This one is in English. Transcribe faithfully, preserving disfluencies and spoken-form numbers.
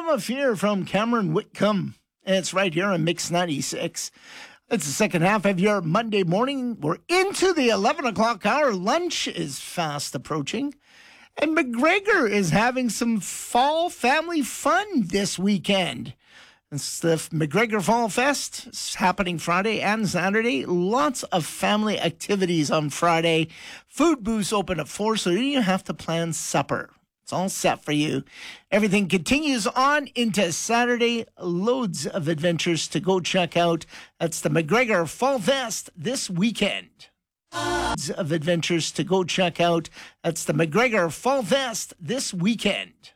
Freedom of Fear from Cameron Whitcomb. It's right here on Mix ninety-six. It's the second half of your Monday morning. We're into the eleven o'clock hour. Lunch is fast approaching. And McGregor is having some fall family fun this weekend. It's the McGregor Fall Fest. It's happening Friday and Saturday. Lots of family activities on Friday. Food booths open at four, so you don't even have to plan supper. It's all set for you. Everything continues on into Saturday. Loads of adventures to go check out. That's the McGregor Fall Fest this weekend. Loads of adventures to go check out. That's the McGregor Fall Fest this weekend.